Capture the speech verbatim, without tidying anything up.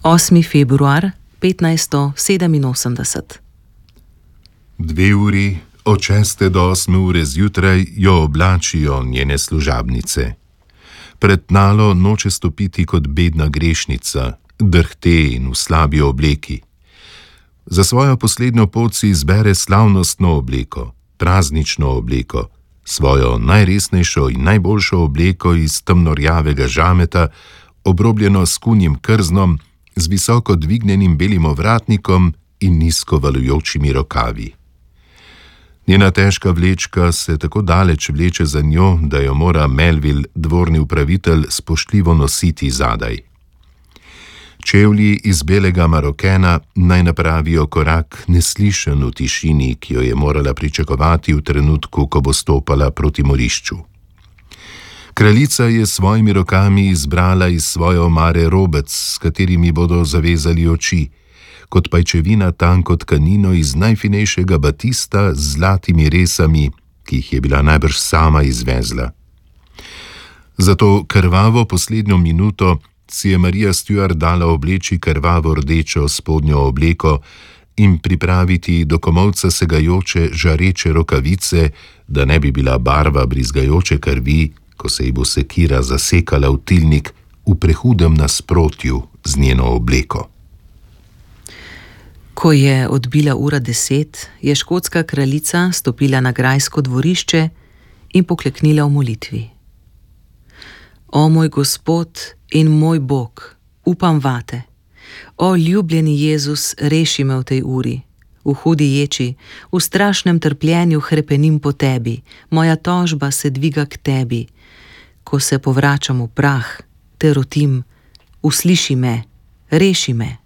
osmi februar petnajststo sedeminosemdeset. Dve uri, od šeste do osme ure zjutraj, jo oblačijo njene služabnice. Pred tnalo noče stopiti kot bedna grešnica, drhte in v slabi obleki. Za svojo poslednjo pot si izbere slavnostno obleko, praznično obleko, svojo najresnejšo in najboljšo obleko iz temnorjavega žameta, obrobljeno s kunjim krznom, z visoko dvignjenim belim ovratnikom in nizko valujočimi rokavi. Njena težka vlečka se tako daleč vleče za njo, da jo mora Melville, dvorni upravitelj, spoštljivo nositi zadaj. Čevlji iz belega marokena naj napravijo korak neslišen v tišini, ki jo je morala pričakovati v trenutku, ko bo stopala proti morišču. Kraljica je s svojimi rokami izbrala iz svoje omare robec, s katerimi bodo zavezali oči, kot pajčevina tanko tkanino iz najfinejšega batista z zlatimi resami, ki jih je bila najbrž sama izvezla. Zato krvavo poslednjo minuto si je Marija Stuart dala obleči krvavo rdečo spodnjo obleko in pripraviti do komolca segajoče žareče rokavice, da ne bi bila barva brizgajoče krvi, ko se ji bo sekira zasekala v tilnik, v prehudem nasprotju z njeno obleko. Ko je odbila ura deset, je škotska kraljica stopila na grajsko dvorišče in pokleknila v molitvi. O moj Gospod in moj Bog, upam vate. O ljubljeni Jezus, reši me v tej uri. V hudi ječi, v strašnem trpljenju hrepenim po tebi, moja tožba se dviga k tebi. Ko se povračam v prah, te rotim, usliši me, reši me.